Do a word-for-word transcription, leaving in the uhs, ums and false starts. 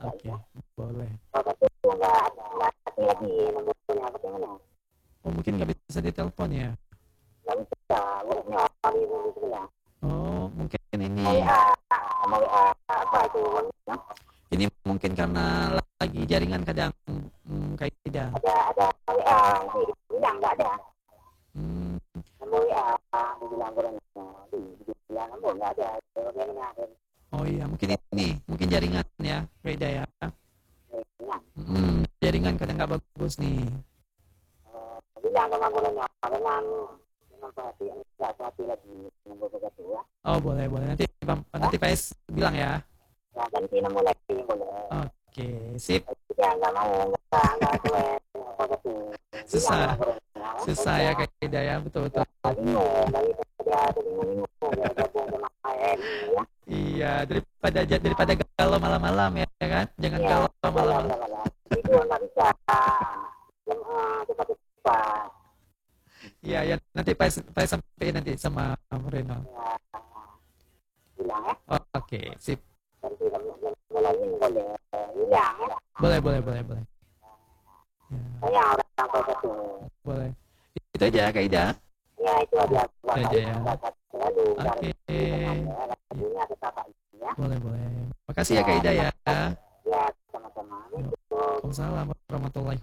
Oke, boleh. Kalau itu nggak nggak aktif lagi nomornya bagaimana? Oh, mungkin nggak bisa ditelepon ya? Nggak bisa, grupnya kali itu gitu ya. Oh, mungkin Mau ini, W A, mau W A apa itu? ini mungkin karena lagi jaringan kadang, hmm, kayak tidak. Ada ada W A nanti bilang nggak ada. Hmm, Mau W A dibilang grupnya, dibilang nomor nggak ada. Bagaimana? oh iya, mungkin ini, mungkin jaringan ya, beda ya. Bilang, Hmm, jaringan kadang nggak bagus nih. bilang sama grupnya, memang memang perhatian, nggak hati lagi nomor begitu ya. Oh, boleh, boleh. Nanti Bang- nanti Pak Es bilang ya. Ya ganti nomor lagi boleh. Oke, sip. Ya nggak mau nggak nggak gue apa gitu. Bilang sama Susah, grupnya, susah ya kayak Ida ya, betul betul. bingung dari dia bingung dia gabung sama A M ya. Iya, daripada daripada galau malam-malam ya kan? Jangan Ya, galau benar malam-malam. benar. Itu nggak bisa eh, cepat-cepat. Iya, ya nanti Pak Es, Pak Es sampai nanti sama Reno. Ya, bilang ya. Oh, oke, sip. Ganti nomor lagi boleh. Bilang ya. Boleh, boleh, boleh, boleh. Ya, Saya orang sampai satu. boleh. Itu aja Kak Ida. Ya itu aja. Itu aja ya. Lalu dari Oke. lagunya tetap ya. Boleh, boleh. Makasih ya Kak Ida ya. Ya sama-sama. Waalaikumsalam warahmatullahi